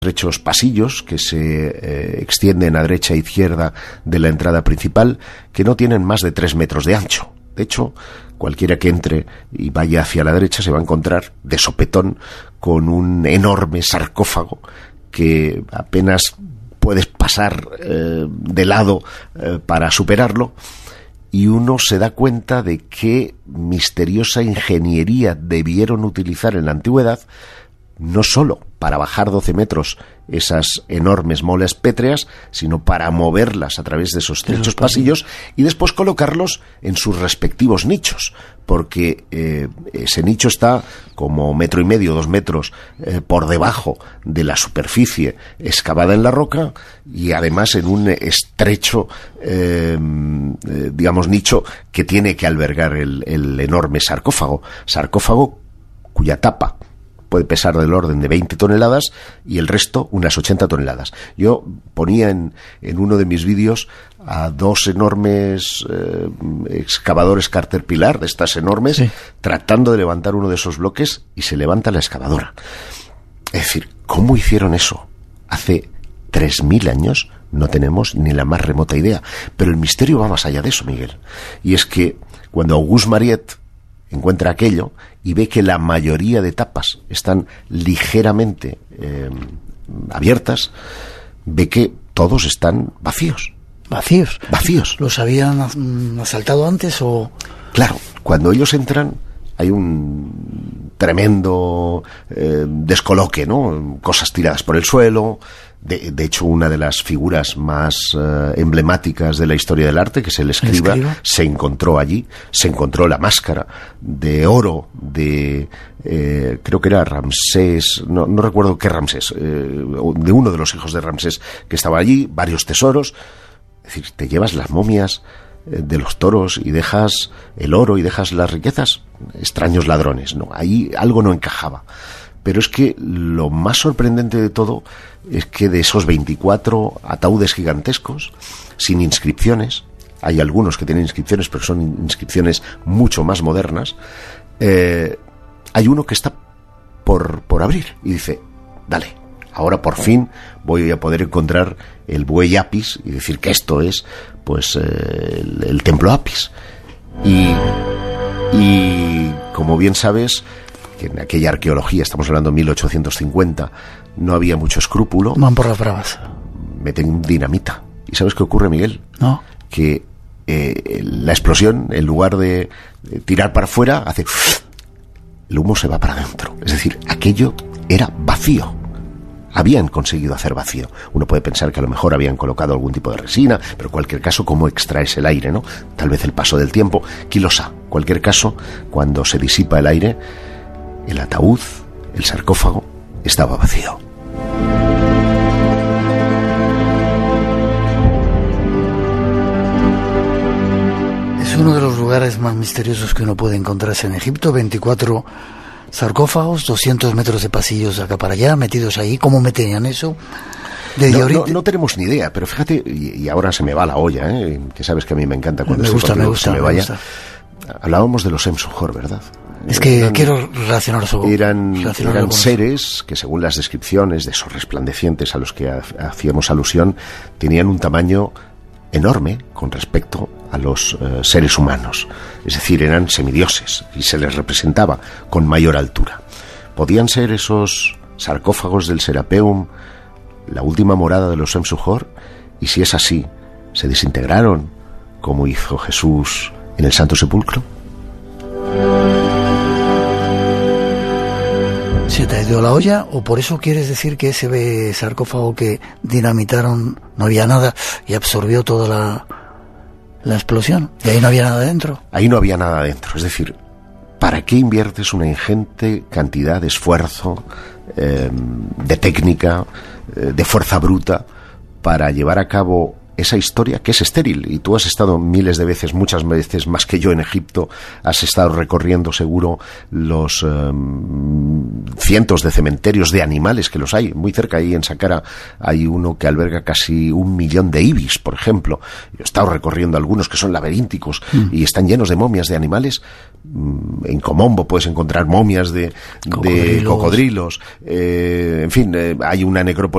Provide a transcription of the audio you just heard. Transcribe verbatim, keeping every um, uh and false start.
estrechos pasillos que se eh, extienden a derecha e izquierda de la entrada principal, que no tienen más de tres metros de ancho. De hecho, cualquiera que entre y vaya hacia la derecha se va a encontrar de sopetón con un enorme sarcófago que apenas puedes pasar eh, de lado eh, para superarlo, y uno se da cuenta de qué misteriosa ingeniería debieron utilizar en la antigüedad, no solo para bajar doce metros esas enormes molas pétreas, sino para moverlas a través de esos estrechos pasillos y después colocarlos en sus respectivos nichos, porque eh, ese nicho está como metro y medio, dos metros eh, por debajo de la superficie excavada en la roca, y además en un estrecho eh, eh, digamos nicho que tiene que albergar el, el enorme sarcófago, sarcófago cuya tapa puede pesar del orden de veinte toneladas y el resto unas ochenta toneladas. Yo ponía en, en uno de mis vídeos a dos enormes eh, excavadores Caterpillar, de estas enormes, sí, tratando de levantar uno de esos bloques, y se levanta la excavadora. Es decir, ¿cómo hicieron eso? Hace tres mil años no tenemos ni la más remota idea. Pero el misterio va más allá de eso, Miguel. Y es que cuando Auguste Mariette encuentra aquello y ve que la mayoría de tapas están ligeramente eh, abiertas, ve que todos están vacíos. ¿Vacíos? Vacíos. ¿Los habían asaltado antes o...? Claro, cuando ellos entran hay un tremendo eh, descoloque, ¿no? Cosas tiradas por el suelo. De, de hecho, una de las figuras más uh, emblemáticas de la historia del arte, que es el escriba, ¿El escriba? se encontró allí. Se encontró la máscara de oro de, eh, creo que era Ramsés, no, no recuerdo qué Ramsés, eh, de uno de los hijos de Ramsés que estaba allí, varios tesoros. Es decir, te llevas las momias eh, de los toros y dejas el oro y dejas las riquezas. Extraños ladrones, no, ahí algo no encajaba. Pero es que lo más sorprendente de todo es que de esos veinticuatro ataúdes gigantescos, sin inscripciones, hay algunos que tienen inscripciones, pero son inscripciones mucho más modernas, eh, hay uno que está por, por abrir, y dice, dale, ahora por fin voy a poder encontrar el buey Apis y decir que esto es, pues, eh, el, el templo Apis. Y, y como bien sabes, que en aquella arqueología, estamos hablando de mil ochocientos cincuenta, no había mucho escrúpulo. Van por las bravas. Meten dinamita. ¿Y sabes qué ocurre, Miguel? No. Que eh, la explosión, en lugar de, de tirar para afuera, hace... el humo se va para adentro. Es decir, aquello era vacío. Habían conseguido hacer vacío. Uno puede pensar que a lo mejor habían colocado algún tipo de resina, pero en cualquier caso, ¿cómo extraes el aire, no? Tal vez el paso del tiempo. Quilosa. En cualquier caso, cuando se disipa el aire, el ataúd, el sarcófago, estaba vacío. Es uno de los lugares más misteriosos que uno puede encontrarse en Egipto. veinticuatro sarcófagos, doscientos metros de pasillos de acá para allá, metidos ahí. ¿Cómo metían eso? Desde no, ahorita... no, no tenemos ni idea, pero fíjate, y, y ahora se me va la olla, ¿eh? Que sabes que a mí me encanta cuando me se, gusta, me gusta, se me me vaya. gusta. Hablábamos de los Emsuhor, ¿verdad? Es que eran, quiero relacionar eso. Eran, relacionar eran seres que, según las descripciones de esos resplandecientes a los que ha, hacíamos alusión, tenían un tamaño enorme con respecto a los uh, seres humanos. Es decir, eran semidioses y se les representaba con mayor altura. ¿Podían ser esos sarcófagos del Serapeum la última morada de los Emsuhor? Y si es así, ¿se desintegraron como hizo Jesús en el Santo Sepulcro? ¿Se te ha ido la olla? ¿O por eso quieres decir que ese sarcófago que dinamitaron no había nada y absorbió toda la, la explosión? ¿Y ahí no había nada dentro? Ahí no había nada dentro. Es decir, ¿para qué inviertes una ingente cantidad de esfuerzo, eh, de técnica, eh, de fuerza bruta para llevar a cabo esa historia que es estéril. Y tú has estado miles de veces, muchas veces más que yo en Egipto, has estado recorriendo seguro los um, cientos de cementerios de animales que los hay. Muy cerca ahí en Saqqara hay uno que alberga casi un millón de ibis, por ejemplo. Yo he estado recorriendo algunos que son laberínticos mm. y están llenos de momias de animales. En Komombo puedes encontrar momias de cocodrilos, de cocodrilos. Eh, en fin, eh, hay una necrópolis